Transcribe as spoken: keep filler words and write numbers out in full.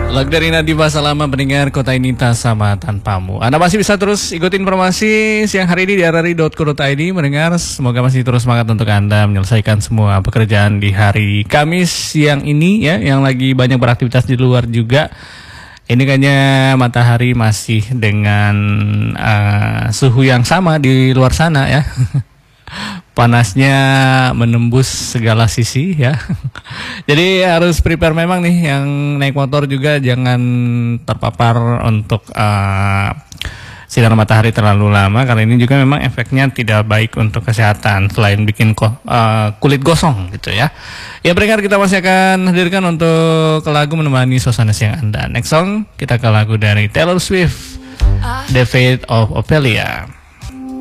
Lagu dari Nadifa Salama pendengar Kota Ini Tak Sama Tanpamu. Anda masih bisa terus ikutin informasi siang hari ini di r r i dot co dot i d mendengar. Semoga masih terus semangat untuk Anda menyelesaikan semua pekerjaan di hari Kamis siang ini ya, yang lagi banyak beraktivitas di luar juga. Ini kayaknya matahari masih dengan uh, suhu yang sama di luar sana ya. Panasnya menembus segala sisi ya. Jadi harus prepare memang nih yang naik motor juga, jangan terpapar untuk uh, sinar matahari terlalu lama, karena ini juga memang efeknya tidak baik untuk kesehatan selain bikin ko, uh, kulit gosong gitu ya. Ya pendengar, kita masih akan hadirkan untuk lagu menemani suasana siang Anda. Next song kita ke lagu dari Taylor Swift, The Fate of Ophelia.